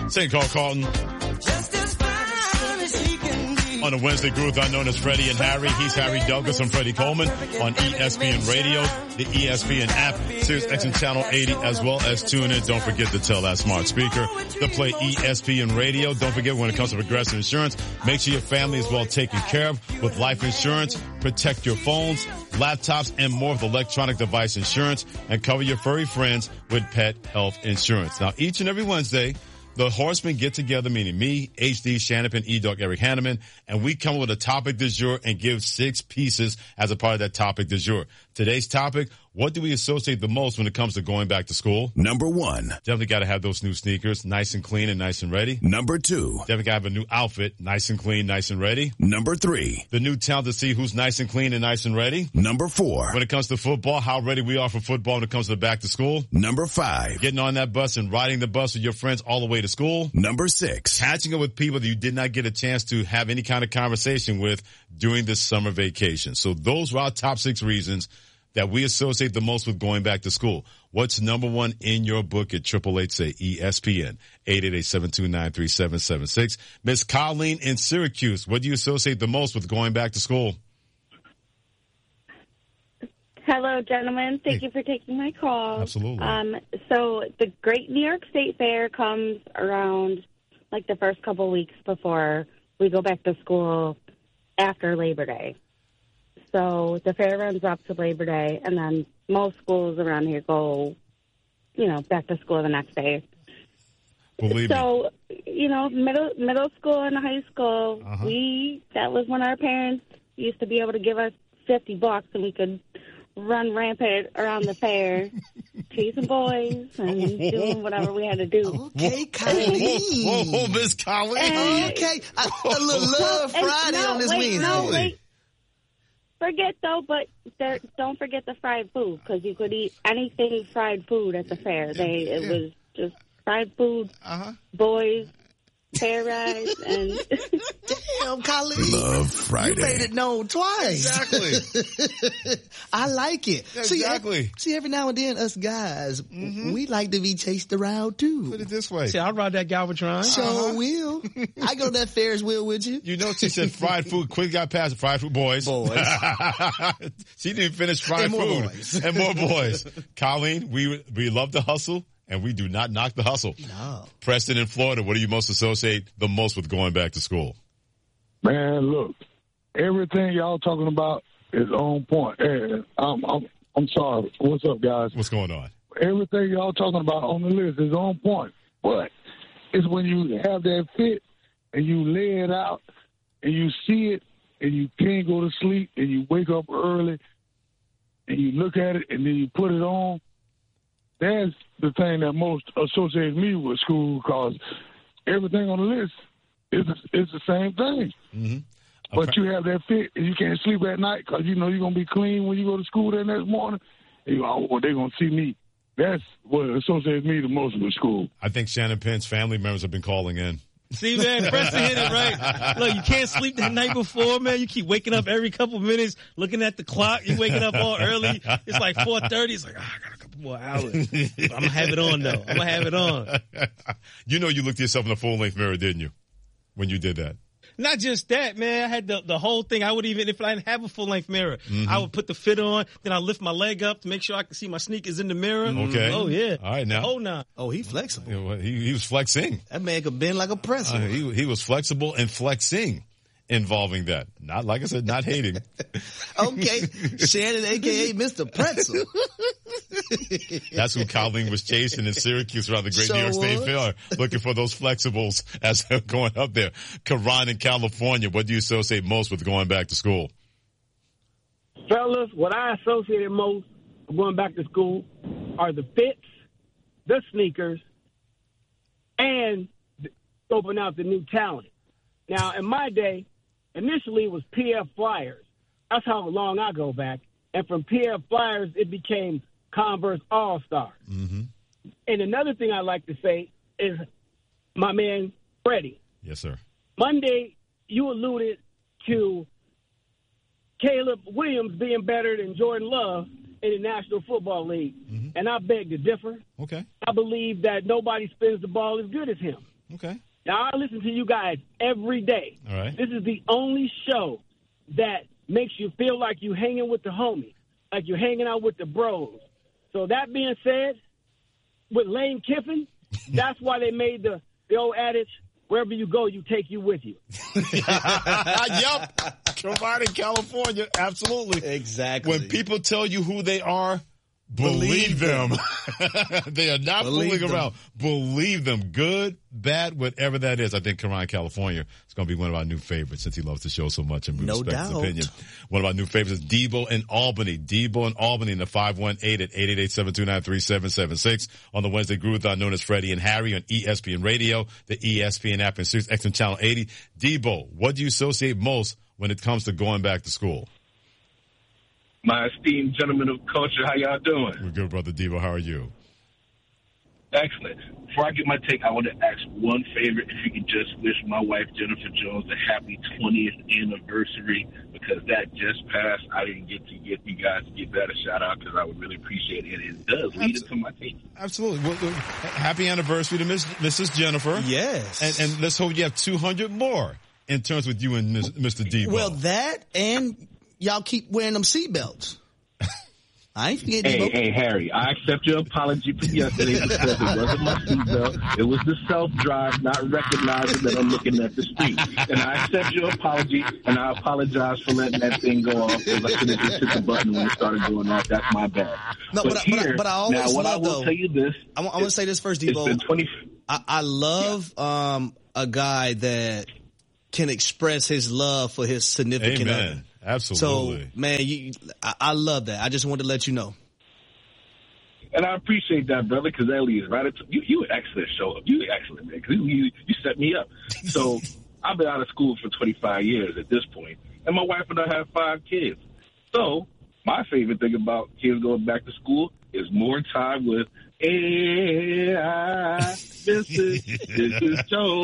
St. Carlton. On a Wednesday Groove, known as Freddie and Harry. He's Harry Douglas. I'm Freddie Coleman on ESPN Radio, the ESPN app, Sirius XM Channel 80, as well as tune in. Don't forget to tell that smart speaker to play ESPN Radio. Don't forget, when it comes to Progressive Insurance, make sure your family is well taken care of with life insurance. Protect your phones, laptops, and more with electronic device insurance, and cover your furry friends with pet health insurance. Now, each and every Wednesday, the Horsemen get together, meaning me, HD, Shanapin, E-Dog, Eric Hanneman, and we come with a topic du jour and give 6 pieces as a part of that topic du jour. Today's topic, what do we associate the most when it comes to going back to school? Number 1. Definitely got to have those new sneakers, nice and clean and nice and ready. Number 2. Definitely got to have a new outfit, nice and clean, nice and ready. Number 3. The new talent to see who's nice and clean and nice and ready. Number 4. When it comes to football, how ready we are for football when it comes to back to school. Number 5. Getting on that bus and riding the bus with your friends all the way to school. Number 6. Catching up with people that you did not get a chance to have any kind of conversation with during this summer vacation. So those are our top 6 reasons that we associate the most with going back to school. What's number 1 in your book at 888-SAY-ESPN, 888-729-3776. Miss Colleen in Syracuse, what do you associate the most with going back to school? Hello, gentlemen. Thank you for taking my call. Absolutely. So the Great New York State Fair comes around like the first couple of weeks before we go back to school after Labor Day. So the fair runs up to Labor Day, and then most schools around here go, back to school the next day. Believe so, middle school and high school, that was when our parents used to be able to give us $50 and we could run rampant around the fair, chasing boys and doing whatever we had to do. Okay, Colleen. Whoa, Miss Colleen. Okay, a little love Friday on this Wednesday. No, wait. Don't forget the fried food, because you could eat anything fried food at the fair. It was just fried food, boys, fair rides, and damn, Colleen. Love Friday. You made it known twice. Exactly. I like it. Exactly. See, every now and then, us guys, we like to be chased around too. Put it this way. See, I'll ride that Galvatron. Sure will. I go to that Ferris wheel with you. You know, she said fried food. Quick got past it. Fried food, boys. She didn't finish fried food. Boys. And more boys. Colleen, we love the hustle, and we do not knock the hustle. No. Preston in Florida, what do you most associate the most with going back to school? Man, look, everything y'all talking about is on point. And I'm sorry. What's up, guys? What's going on? Everything y'all talking about on the list is on point. But it's when you have that fit and you lay it out and you see it and you can't go to sleep and you wake up early and you look at it and then you put it on. That's the thing that most associates me with school, because everything on the list is the same thing. Mm-hmm. But you have that fit and you can't sleep at night because you know you're going to be clean when you go to school the next morning. And you go, oh, they're going to see me. That's what associates me the most with school. I think Shannon Penn's family members have been calling in. See, man, Preston hit it right. Look, you can't sleep that night before, man. You keep waking up every couple minutes, looking at the clock. You're waking up all early. It's like 4:30. It's like, I got a couple more hours. I'm going to have it on, though. I'm going to have it on. You know you looked at yourself in the full-length mirror, didn't you, when you did that? Not just that, man. I had the whole thing. I would even, if I didn't have a full-length mirror, I would put the fit on, then I lift my leg up to make sure I can see my sneakers in the mirror. Okay. Oh, yeah. All right, now. Oh, no. Oh, he flexible. He was flexing. That man could bend like a pretzel. He was flexible and flexing involving that. Not, like I said, not hating. Okay. Shannon, a.k.a. Mr. Pretzel. That's who Colleen was chasing in Syracuse around the Great New York State Fair, looking for those flexibles as they're going up there. Karan in California, what do you associate most with going back to school? Fellas, what I associated most with going back to school are the fits, the sneakers, and scoping out the new talent. Now, in my day, initially it was PF Flyers. That's how long I go back. And from PF Flyers, it became Converse All-Stars. Mm-hmm. And another thing I like to say is my man Freddie. Yes, sir. Monday, you alluded to Caleb Williams being better than Jordan Love in the National Football League. Mm-hmm. And I beg to differ. Okay. I believe that nobody spins the ball as good as him. Okay. Now, I listen to you guys every day. All right. This is the only show that makes you feel like you're hanging with the homies, like you're hanging out with the bros. So that being said, with Lane Kiffin, that's why they made the old adage, wherever you go, you take you with you. Yep. Provide in California. Absolutely. Exactly. When people tell you who they are, believe them. They are not fooling around. Believe them. Good, bad, whatever that is. I think Karan, California is going to be one of our new favorites since he loves the show so much and we respect his opinion. One of our new favorites is Debo in Albany. Debo in Albany in the 518 at 888-729-3776 on the Wednesday Groove-a-thon known as Freddie and Harry on ESPN Radio, the ESPN app, and Sirius XM Channel 80. Debo, what do you associate most when it comes to going back to school? My esteemed gentlemen of culture, how y'all doing? We're good, Brother Debo. How are you? Excellent. Before I get my take, I want to ask one favor. If you could just wish my wife, Jennifer Jones, a happy 20th anniversary, because that just passed. I didn't get to get you guys to give that a shout-out because I would really appreciate it. It does lead into my take. Absolutely. Well, happy anniversary to Mrs. Jennifer. Yes. And let's hope you have 200 more in terms with you and Mr. Debo. Well, that and y'all keep wearing them seatbelts. I ain't forgetting. Hey, Harry, I accept your apology for yesterday because it wasn't my seatbelt. It was the self-drive, not recognizing that I'm looking at the street. And I accept your apology, and I apologize for letting that thing go off because I should have just hit the button when it started going off. That's my bad. No, but I always now, what love, I will though, tell you this. I want to say this first, Debo. It's been 20. I love a guy that can express his love for his significant other. Absolutely. So, man, I love that. I just wanted to let you know. And I appreciate that, brother, because that leads right into you. An excellent show. You excellent, man, because you set me up. So I've been out of school for 25 years at this point, and my wife and I have 5 kids. So my favorite thing about kids going back to school is more time with This is Joe.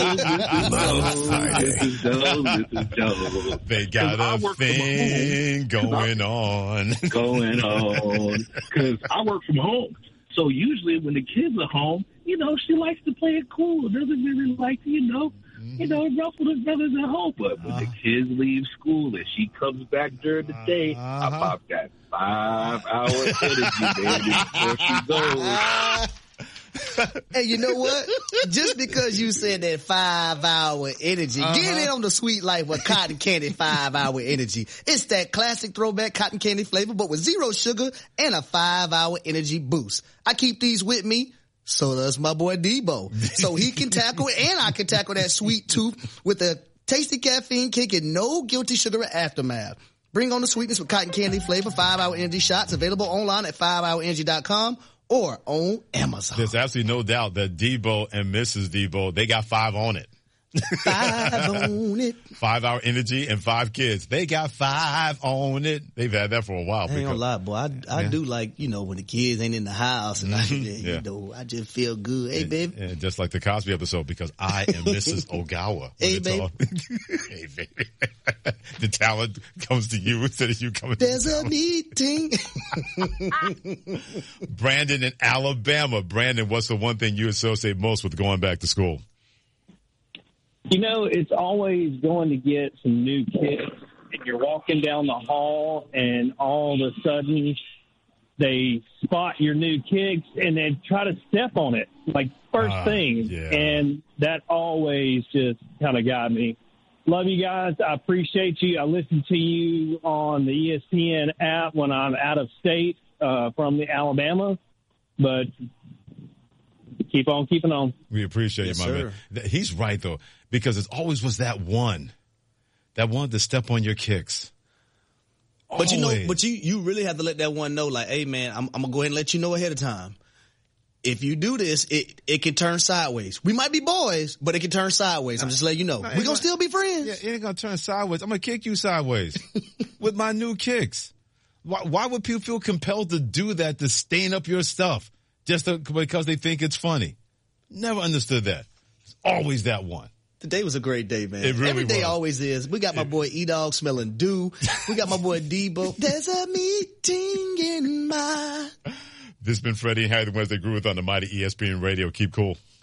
This is Joe. They got a thing going on. Because I work from home. So usually when the kids are home, she likes to play it cool. Doesn't really like to, ruffle the feathers at home. But when the kids leave school and she comes back during the day, I pop that 5-hour energy, baby, before she goes. Hey, you know what? Just because you said that 5-hour energy, get in on the sweet life with cotton candy 5-hour energy. It's that classic throwback cotton candy flavor, but with 0 sugar and a 5-hour energy boost. I keep these with me. So does my boy Debo. So he can tackle it, and I can tackle that sweet tooth with a tasty caffeine kick and no guilty sugar aftermath. Bring on the sweetness with cotton candy flavor 5-hour energy shots, available online at 5hourenergy.com or on Amazon. There's absolutely no doubt that Debo and Mrs. Debo, they got 5 on it. 5 on it. 5-hour energy and 5 kids. They got 5 on it. They've had that for a while. I ain't gonna lie, boy. I do like, when the kids ain't in the house and I just feel good. Hey, baby. And just like the Cosby episode, because I am Mrs. Ogawa. Hey, baby. Hey, baby. The talent comes to you instead of you coming to There's a meeting. Brandon in Alabama. Brandon, what's the one thing you associate most with going back to school? It's always going to get some new kids, and you're walking down the hall, and all of a sudden they spot your new kicks, and they try to step on it, like first thing. Yeah. And that always just kind of got me. Love you guys. I appreciate you. I listen to you on the ESPN app when I'm out of state from the Alabama, but keep on keeping on. We appreciate you, my man. He's right, though, because it always was that one to step on your kicks. But you really have to let that one know, like, hey, man, I'm going to go ahead and let you know ahead of time. If you do this, it can turn sideways. We might be boys, but it can turn sideways. I'm just letting you know. We're going to still be friends. Yeah, it ain't going to turn sideways. I'm going to kick you sideways with my new kicks. Why would people feel compelled to do that, to stain up your stuff just because they think it's funny? Never understood that. It's always that one. Today was a great day, man. It really Every day was. Always is. We got my boy E-Dog smelling dew. We got my boy Debo. There's a meeting in my... This has been Freddie and Harry, the Wednesday Groove on the mighty ESPN Radio. Keep cool.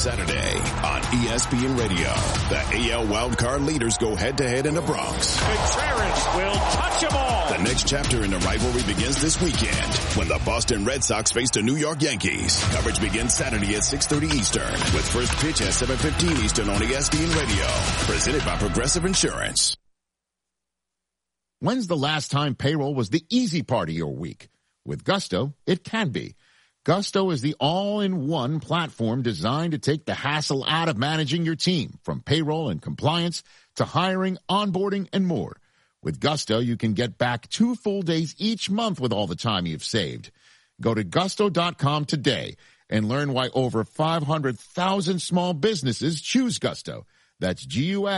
Saturday on ESPN Radio. The AL wildcard leaders go head-to-head in the Bronx. Contreras will touch them all. The next chapter in the rivalry begins this weekend when the Boston Red Sox face the New York Yankees. Coverage begins Saturday at 6:30 Eastern with first pitch at 7:15 Eastern on ESPN Radio. Presented by Progressive Insurance. When's the last time payroll was the easy part of your week? With Gusto, it can be. Gusto is the all-in-one platform designed to take the hassle out of managing your team, from payroll and compliance to hiring, onboarding, and more. With Gusto, you can get back 2 full days each month with all the time you've saved. Go to gusto.com today and learn why over 500,000 small businesses choose Gusto. That's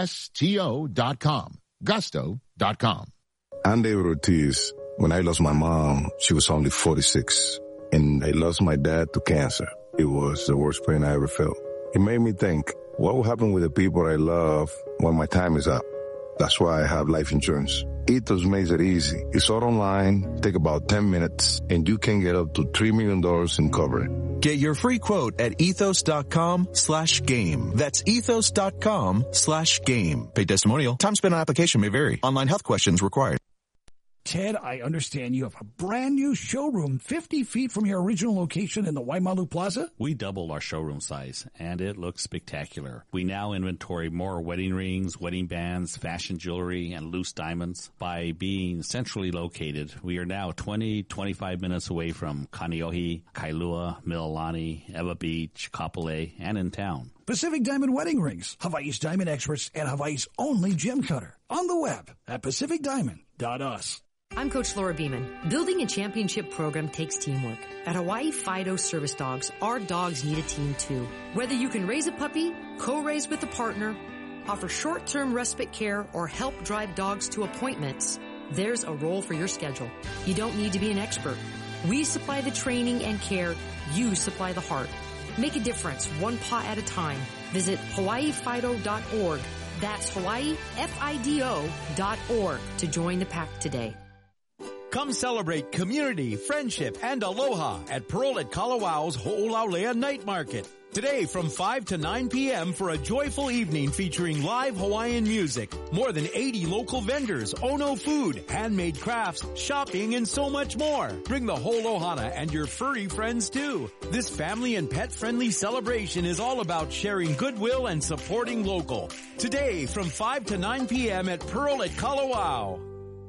GUSTO.com. Gusto.com. I'm David Ortiz. When I lost my mom, she was only 46. And I lost my dad to cancer. It was the worst pain I ever felt. It made me think, what will happen with the people I love when my time is up? That's why I have life insurance. Ethos makes it easy. It's all online, take about 10 minutes, and you can get up to $3 million in coverage. Get your free quote at ethos.com/game. That's ethos.com/game. Paid testimonial. Time spent on application may vary. Online health questions required. Ted, I understand you have a brand new showroom 50 feet from your original location in the Waimalu Plaza? We doubled our showroom size, and it looks spectacular. We now inventory more wedding rings, wedding bands, fashion jewelry, and loose diamonds. By being centrally located, we are now 25 minutes away from Kaneohe, Kailua, Mililani, Ewa Beach, Kapolei, and in town. Pacific Diamond Wedding Rings, Hawaii's diamond experts and Hawaii's only gem cutter. On the web at pacificdiamond.us. I'm Coach Laura Beeman. Building a championship program takes teamwork. At Hawaii Fido Service Dogs, our dogs need a team too. Whether you can raise a puppy, co-raise with a partner, offer short-term respite care, or help drive dogs to appointments, there's a role for your schedule. You don't need to be an expert. We supply the training and care. You supply the heart. Make a difference one paw at a time. Visit hawaiifido.org. That's hawaiifido.org to join the pack today. Come celebrate community, friendship, and aloha at Pearl at Kalawau's Ho'olaulea Night Market. Today from 5 to 9 p.m. for a joyful evening featuring live Hawaiian music, more than 80 local vendors, Ono food, handmade crafts, shopping, and so much more. Bring the whole ohana and your furry friends too. This family and pet-friendly celebration is all about sharing goodwill and supporting local. Today from 5 to 9 p.m. at Pearl at Kalawau.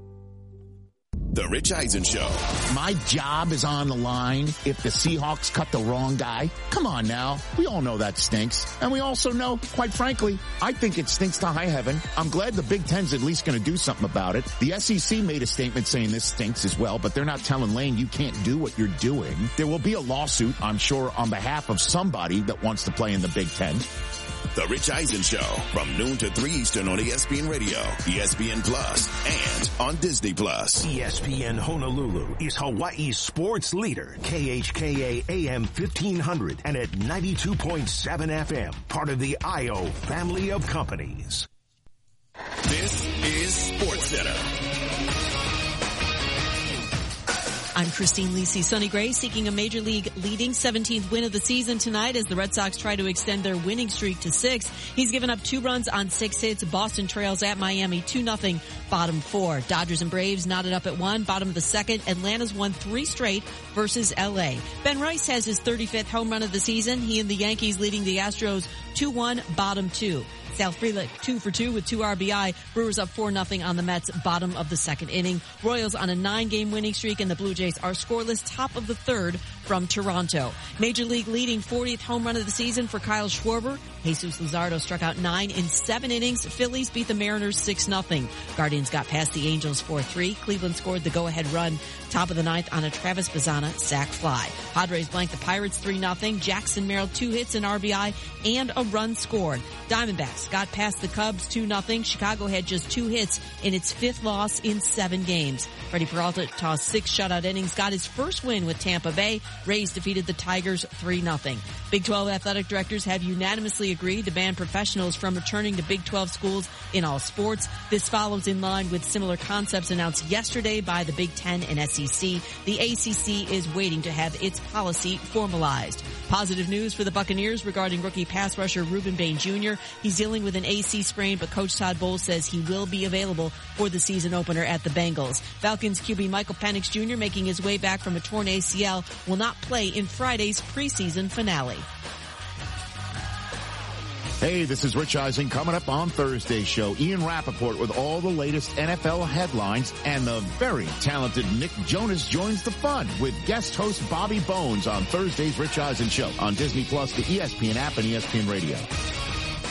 The Rich Eisen Show. My job is on the line if the Seahawks cut the wrong guy. Come on now. We all know that stinks. And we also know, quite frankly, I think it stinks to high heaven. I'm glad the Big Ten's at least going to do something about it. The SEC made a statement saying this stinks as well, but they're not telling Lane you can't do what you're doing. There will be a lawsuit, I'm sure, on behalf of somebody that wants to play in the Big Ten. The Rich Eisen Show from noon to 3 Eastern on ESPN Radio, ESPN Plus, and on Disney Plus. ESPN Honolulu is Hawaii's sports leader. KHKA AM 1500 and at 92.7 FM, part of the IO family of companies. This is SportsCenter. I'm Christine Lisi. Sonny Gray seeking a Major League leading 17th win of the season tonight as the Red Sox try to extend their winning streak to 6. He's given up 2 runs on 6 hits. Boston trails at Miami 2-0, bottom 4. Dodgers and Braves knotted up at 1, bottom of the 2nd. Atlanta's won 3 straight versus LA. Ben Rice has his 35th home run of the season. He and the Yankees leading the Astros 2-1, bottom 2. Sal Frelick 2 for 2 with 2 RBI. Brewers up 4-0 on the Mets, bottom of the 2nd inning. Royals on a 9-game winning streak, and the Blue Jays are scoreless, top of the 3rd from Toronto. Major League leading 40th home run of the season for Kyle Schwarber. Jesus Luzardo struck out 9 in 7 innings. Phillies beat the Mariners 6-0. Guardians got past the Angels 4-3. Cleveland scored the go-ahead run, top of the 9th on a Travis Bazzana sac fly. Padres blanked the Pirates 3-0. Jackson Merrill 2 hits, an RBI, and a run scored. Diamondbacks got past the Cubs 2-0. Chicago had just 2 hits in its 5th loss in 7 games. Freddie Peralta tossed 6 shutout innings, got his first win with Tampa Bay. Rays defeated the Tigers 3-0. Big 12 athletic directors have unanimously agreed to ban professionals from returning to Big 12 schools in all sports. This follows in line with similar concepts announced yesterday by the Big 10 and SEC. The ACC is waiting to have its policy formalized. Positive news for the Buccaneers regarding rookie pass rusher Reuben Bain Jr. He's dealing with an AC sprain, but Coach Todd Bowles says he will be available for the season opener at the Bengals. Falcons QB Michael Penix Jr., making his way back from a torn ACL, will not play in Friday's preseason finale. Hey, this is Rich Eisen. Coming up on Thursday's show, Ian Rappaport with all the latest NFL headlines, and the very talented Nick Jonas joins the fun with guest host Bobby Bones on Thursday's Rich Eisen Show on Disney Plus, the ESPN app, and ESPN Radio.